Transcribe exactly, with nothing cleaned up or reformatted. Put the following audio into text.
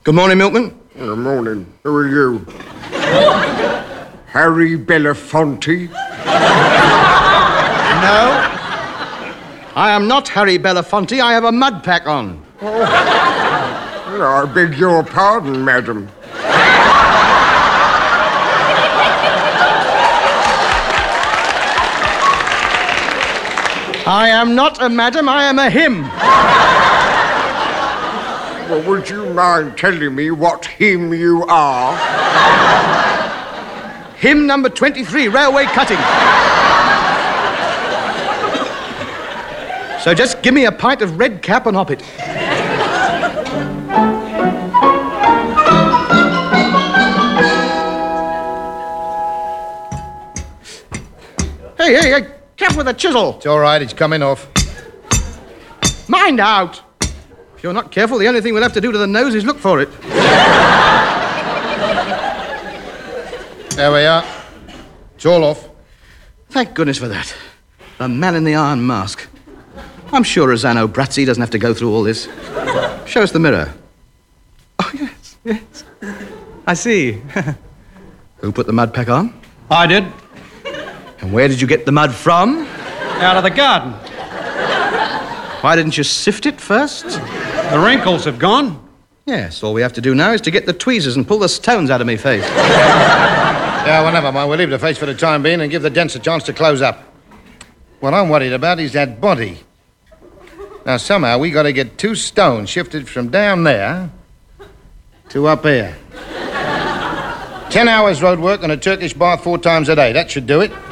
Good morning, Milkman. Good morning. Who are you? Harry Belafonte? No. I am not Harry Belafonte. I have a mud pack on. Oh. I beg your pardon, madam. I am not a madam. I am a him. Well, would you mind telling me what him you are? Him number twenty-three, railway cutting. So just give me a pint of red cap and hop it. Hey, hey, hey, cap with a chisel. It's all right, it's coming off. Mind out. If you're not careful, the only thing we'll have to do to the nose is look for it. There we are. It's all off. Thank goodness for that. The man in the iron mask. I'm sure Rosanna Brazzi doesn't have to go through all this. Show us the mirror. Oh, yes, yes. I see. Who put the mud pack on? I did. And where did you get the mud from? Out of the garden. Why didn't you sift it first? The wrinkles have gone. Yes, all we have to do now is to get the tweezers and pull the stones out of me face. Yeah, well, never mind. We'll leave the face for the time being and give the dents a chance to close up. What I'm worried about is that body. Now, somehow, we got to get two stones shifted from down there to up here. Ten hours road work and a Turkish bath four times a day. That should do it.